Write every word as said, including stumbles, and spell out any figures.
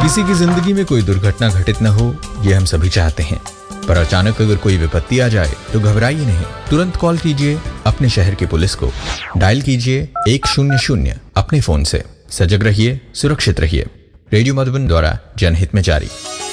किसी की जिंदगी में कोई दुर्घटना घटित न हो, ये हम सभी चाहते हैं, पर अचानक अगर कोई विपत्ति आ जाए तो घबराइए नहीं। तुरंत कॉल कीजिए अपने शहर की पुलिस को। डायल कीजिए एक शून्य शून्य अपने फोन से। सजग रहिए, सुरक्षित रहिए। रेडियो मधुबन द्वारा जनहित में जारी।